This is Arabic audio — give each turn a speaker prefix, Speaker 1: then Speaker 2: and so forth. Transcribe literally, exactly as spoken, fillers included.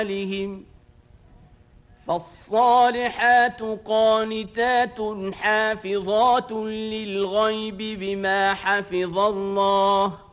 Speaker 1: أعمالهم فالصالحات قانتات حافظات للغيب بما حفظ الله